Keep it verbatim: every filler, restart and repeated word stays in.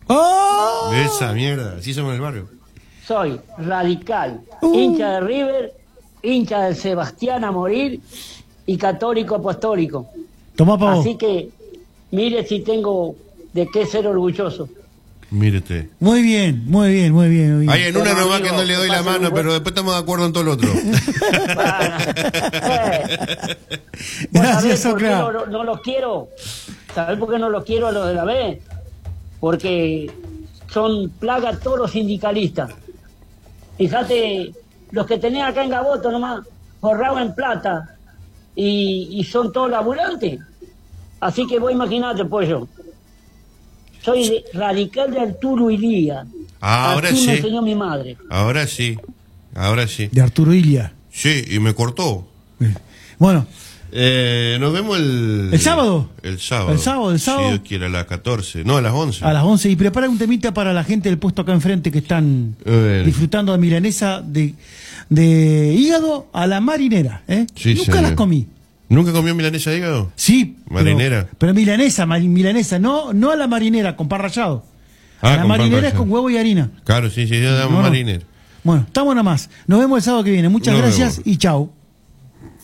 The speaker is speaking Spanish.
¡Oh! Esa mierda, así somos en el barrio. Soy radical, Uh. hincha de River, hincha del Sebastián a morir y católico apostólico. Tomá pa' vos. Así que mire si tengo de qué ser orgulloso. Mírete. Muy bien, muy bien, muy bien. Muy bien. Hay en una Bueno, nomás amigo, que no le doy que la pasen mano, un buen- pero después estamos de acuerdo en todo lo otro. Gracias, ¿Sabés por qué Socra. no, no los quiero? ¿Sabés por qué no los quiero a los de la B? Porque son plaga todos los sindicalistas. Fíjate, los que tenés acá en Gaboto nomás, forrados en plata, y, y son todos laburantes. Así que vos imaginate, pollo. Soy de- radical de Arturo Ilía. Ah, ahora Así sí. me enseñó mi madre. Ahora sí, ahora sí. De Arturo Ilia. Sí, y me cortó. Bueno, Eh, nos vemos el... ¿El sábado? El sábado. El sábado, el sábado. Si Dios quiere, a las catorce. No, a las once. a las once. Y prepara un temita para la gente del puesto acá enfrente que están A ver. disfrutando de milanesa de, de hígado a la marinera. ¿eh? Sí, Nunca señor. las comí. ¿Nunca comió milanesa de hígado? Sí. pero- Marinera. Pero, milanesa, ma- milanesa, no, no a la marinera, con pan rallado. Ah, la con pan marinera es rallado. con huevo y harina. Claro, sí, sí, ya damos No, no. marinero. Bueno, estamos nada más. Nos vemos el sábado que viene. Muchas Nos gracias vemos. y chao.